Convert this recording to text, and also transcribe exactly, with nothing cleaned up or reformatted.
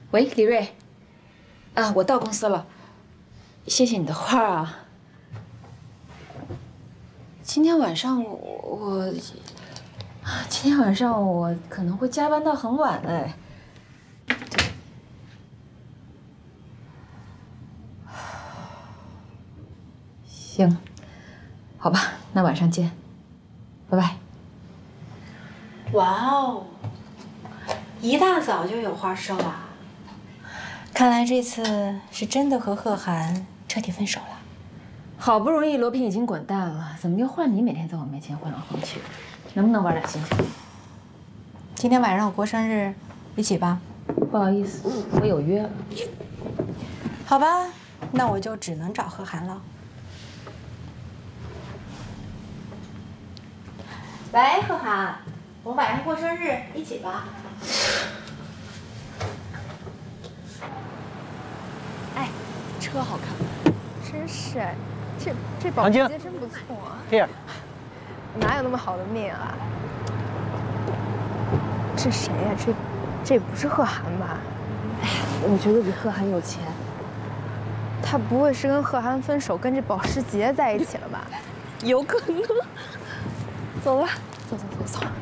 喂，李瑞。啊，我到公司了。谢谢你的花啊。今天晚上我我，今天晚上我可能会加班到很晚哎。行，好吧，那晚上见，拜拜。 哇哦，一大早就有花收啊！看来这次是真的和贺涵彻底分手了。 好不容易罗平已经滚蛋了，怎么又换你每天在我面前晃来晃去？能不能玩点新鲜？ 今天晚上我过生日，一起吧。 不好意思，我有约了。 好吧，那我就只能找贺涵了。喂，贺涵，我们晚上过生日，一起吧。 哎，车好看，真是哎，这这保时捷真不错啊。 Here， 哪有那么好的命啊？这谁呀？这这不是贺涵吧？哎，我觉得比贺涵有钱。他不会是跟贺涵分手，跟这保时捷在一起了吧？ 有可能。 走吧，走走走走。